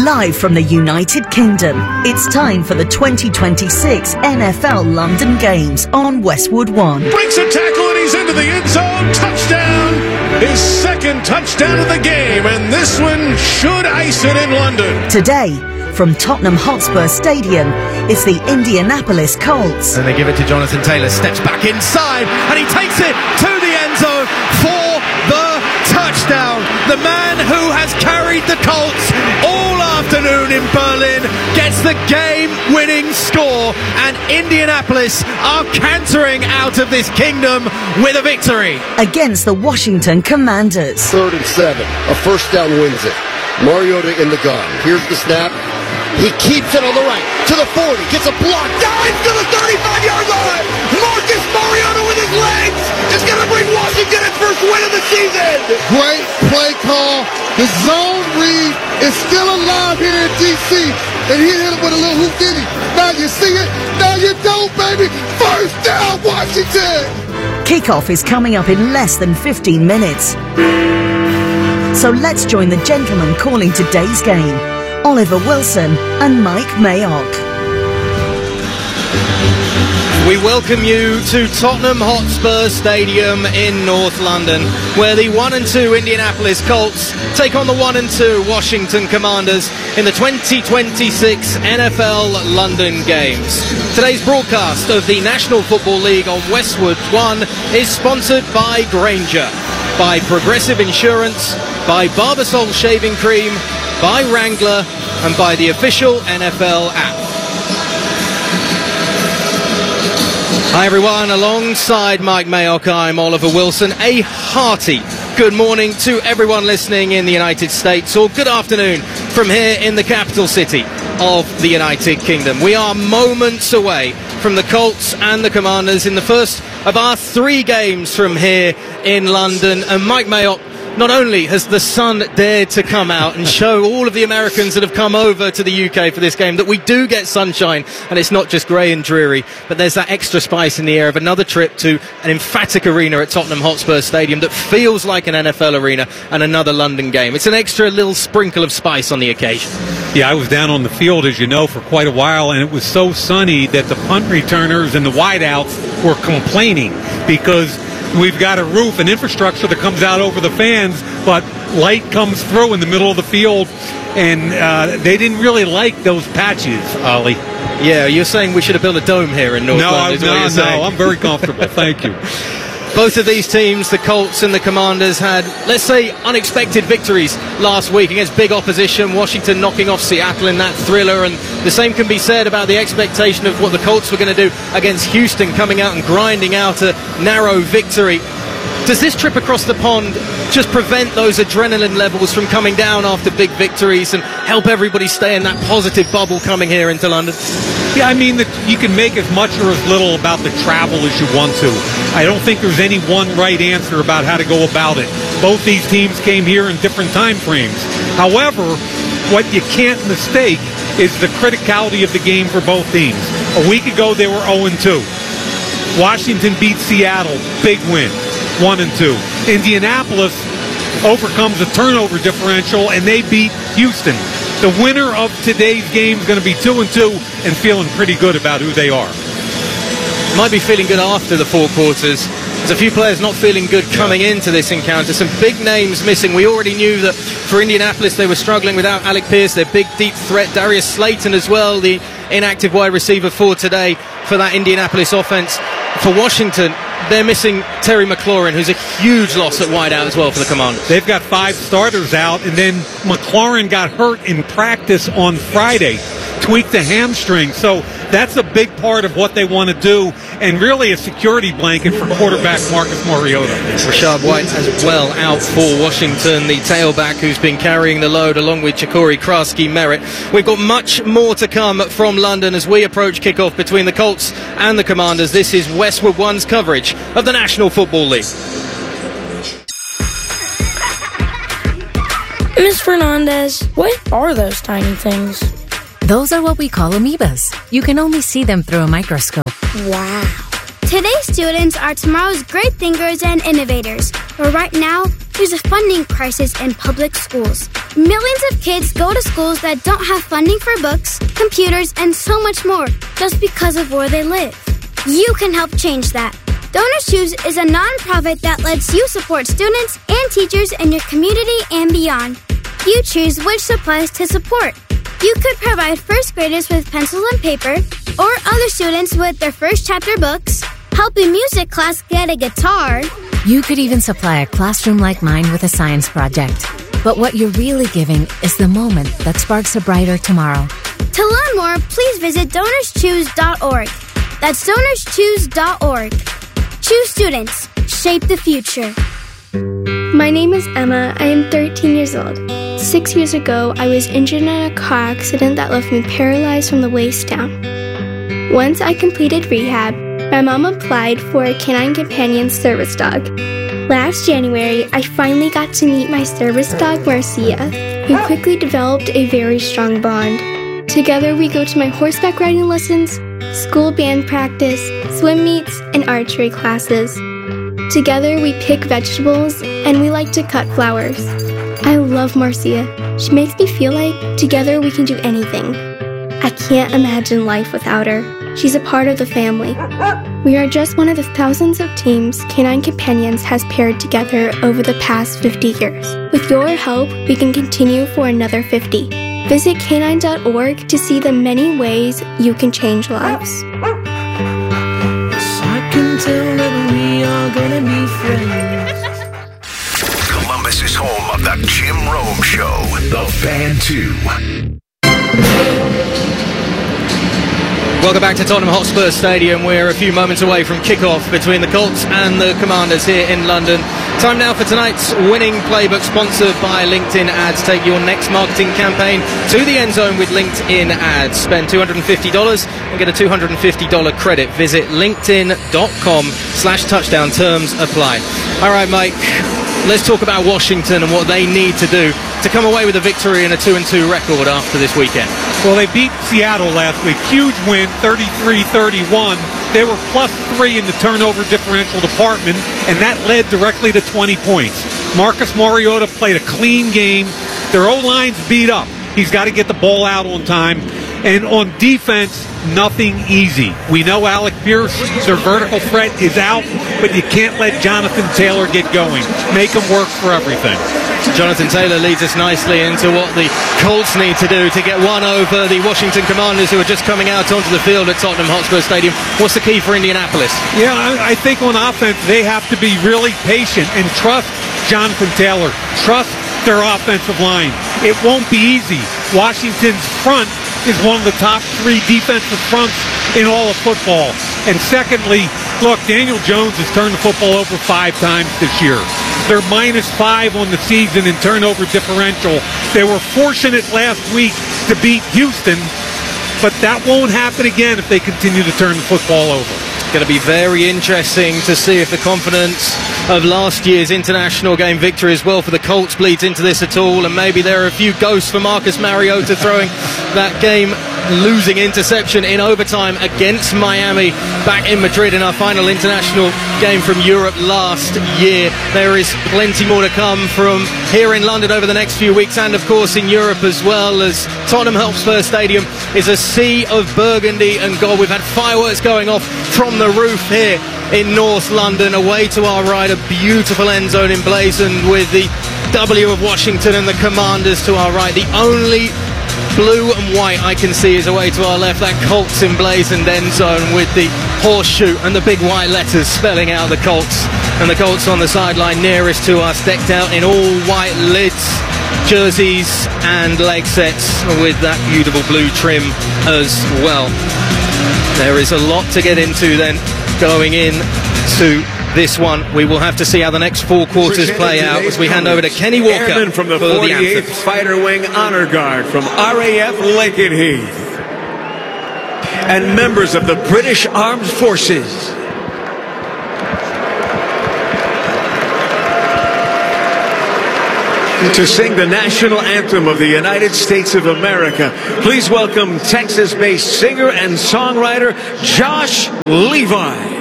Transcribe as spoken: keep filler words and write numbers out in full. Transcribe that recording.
Live from the United Kingdom, it's time for the twenty twenty-six N F L London Games on Westwood One. Breaks a tackle and he's into the end zone. Touchdown! His second touchdown of the game, and this one should ice it in London. Today, from Tottenham Hotspur Stadium, it's the Indianapolis Colts. And they give it to Jonathan Taylor, steps back inside, and he takes it to the end zone for the touchdown. The man who has carried the Colts all afternoon in Berlin gets the game-winning score, and Indianapolis are cantering out of this kingdom with a victory. Against the Washington Commanders. Third and seven. A first down wins it. Mariota in the gun. Here's the snap. He keeps it on the right to the forty. Gets a block. Dives to the thirty-five-yard line. Marcus Mariota with his legs is going to bring Washington its first win of the season. Great play call. The zone read is still alive here in D C. And he hit it with a little houdini. Now you see it. Now you don't, baby. First down, Washington. Kickoff is coming up in less than fifteen minutes. So let's join the gentlemen calling today's game, Oliver Wilson and Mike Mayock. We welcome you to Tottenham Hotspur Stadium in North London, where the one and two Indianapolis Colts take on the one and two Washington Commanders in the twenty twenty-six N F L London Games. Today's broadcast of the National Football League on Westwood One is sponsored by Grainger, by Progressive Insurance, by Barbasol Shaving Cream, by Wrangler, and by the official N F L app. Hi everyone, alongside Mike Mayock, I'm Oliver Wilson. A hearty good morning to everyone listening in the United States, or good afternoon from here in the capital city of the United Kingdom. We are moments away from the Colts and the Commanders in the first of our three games from here in London. And Mike Mayock, not only has the sun dared to come out and show all of the Americans that have come over to the U K for this game that we do get sunshine and it's not just grey and dreary, but there's that extra spice in the air of another trip to an emphatic arena at Tottenham Hotspur Stadium that feels like an N F L arena and another London game. It's an extra little sprinkle of spice on the occasion. Yeah, I was down on the field, as you know, for quite a while, and it was so sunny that the punt returners and the wideouts were complaining because we've got a roof and infrastructure that comes out over the fans, but light comes through in the middle of the field, and uh, they didn't really like those patches, Ollie. Yeah, you're saying we should have built a dome here in North no, London? No, no, no, I'm very comfortable. Thank you. Both of these teams, the Colts and the Commanders, had, let's say, unexpected victories last week against big opposition. Washington knocking off Seattle in that thriller, and the same can be said about the expectation of what the Colts were going to do against Houston, coming out and grinding out a narrow victory. Does this trip across the pond just prevent those adrenaline levels from coming down after big victories and help everybody stay in that positive bubble coming here into London? Yeah, I mean, the, you can make as much or as little about the travel as you want to. I don't think there's any one right answer about how to go about it. Both these teams came here in different time frames. However, what you can't mistake is the criticality of the game for both teams. A week ago, they were oh and two. Washington beat Seattle, big win, one and two. Indianapolis overcomes a turnover differential, and they beat Houston. The winner of today's game is going to be two and two and feeling pretty good about who they are. Might be feeling good after the four quarters. There's a few players not feeling good coming yeah. into this encounter. Some big names missing. We already knew that for Indianapolis they were struggling without Alec Pierce, their big deep threat. Darius Slayton as well, the inactive wide receiver for today for that Indianapolis offense. For Washington, they're missing Terry McLaurin, who's a huge loss at wideout as well for the Commanders. They've got five starters out, and then McLaurin got hurt in practice on Friday, tweaked the hamstring. So that's a big part of what they want to do, and really a security blanket for quarterback Marcus Mariota. Rashad White as well out for Washington, the tailback who's been carrying the load along with Chakori Krasky Merritt. We've got much more to come from London as we approach kickoff between the Colts and the Commanders. This is Westwood One's coverage of the National Football League. Miz Fernandez, what are those tiny things? Those are what we call amoebas. You can only see them through a microscope. Wow. Today's students are tomorrow's great thinkers and innovators. But right now, there's a funding crisis in public schools. Millions of kids go to schools that don't have funding for books, computers, and so much more just because of where they live. You can help change that. Donors Choose is a nonprofit that lets you support students and teachers in your community and beyond. You choose which supplies to support. You could provide first graders with pencils and paper, or other students with their first chapter books, help a music class get a guitar. You could even supply a classroom like mine with a science project. But what you're really giving is the moment that sparks a brighter tomorrow. To learn more, please visit donors choose dot org. That's donors choose dot org. Choose students. Shape the future. My name is Emma. I am thirteen years old. Six years ago, I was injured in a car accident that left me paralyzed from the waist down. Once I completed rehab, my mom applied for a Canine Companion service dog. Last January, I finally got to meet my service dog, Marcia. We quickly developed a very strong bond. Together, we go to my horseback riding lessons, school band practice, swim meets, and archery classes. Together, we pick vegetables, and we like to cut flowers. I love Marcia. She makes me feel like together we can do anything. I can't imagine life without her. She's a part of the family. We are just one of the thousands of teams Canine Companions has paired together over the past fifty years. With your help, we can continue for another fifty. Visit canine dot org to see the many ways you can change lives. I can tell that we are gonna be friends. Columbus is home of the Jim Rome Show, The Fan two. Welcome back to Tottenham Hotspur Stadium. We're a few moments away from kickoff between the Colts and the Commanders here in London. Time now for tonight's winning playbook, sponsored by LinkedIn Ads. Take your next marketing campaign to the end zone with LinkedIn Ads. Spend two hundred fifty dollars and get a two hundred fifty dollars credit. Visit linkedin.com slash touchdown. Terms apply. All right, Mike, let's talk about Washington and what they need to do to come away with a victory and a two and two record after this weekend. Well, they beat Seattle last week. Huge win, thirty-three thirty-one. They were plus three in the turnover differential department, and that led directly to twenty points. Marcus Mariota played a clean game. Their O-line's beat up. He's got to get the ball out on time. And on defense, nothing easy. We know Alec Pierce, their vertical threat, is out, but you can't let Jonathan Taylor get going. Make him work for everything. Jonathan Taylor leads us nicely into what the Colts need to do to get one over the Washington Commanders, who are just coming out onto the field at Tottenham Hotspur Stadium. What's the key for Indianapolis? Yeah, I, I think on offense, they have to be really patient and trust Jonathan Taylor. Trust their offensive line. It won't be easy. Washington's front is one of the top three defensive fronts in all of football. And secondly, look, Daniel Jones has turned the football over five times this year. They're minus five on the season in turnover differential. They were fortunate last week to beat Houston, but that won't happen again if they continue to turn the football over. Going to be very interesting to see if the confidence of last year's international game victory as well for the Colts bleeds into this at all, and maybe there are a few ghosts for Marcus Mariota throwing that game losing interception in overtime against Miami back in Madrid in our final international game from Europe last year. There is plenty more to come from here in London over the next few weeks, and of course in Europe as well, as Tottenham Hotspur Stadium is a sea of burgundy and gold. We've had fireworks going off from the roof here in North London. Away to our right, a beautiful end zone emblazoned with the W of Washington and the Commanders to our right. The only blue and white I can see is away to our left, that Colts emblazoned end zone with the horseshoe and the big white letters spelling out the Colts. And the Colts on the sideline nearest to us, decked out in all white lids, jerseys and leg sets with that beautiful blue trim as well. There is a lot to get into then going in to this one. We will have to see how the next four quarters play out as we hand over to Kenny Walker. Airman from the forty-eighth Fighter Wing Honor Guard from R A F Lakenheath. And members of the British Armed Forces. To sing the national anthem of the United States of America, please welcome Texas-based singer and songwriter Josh Levi.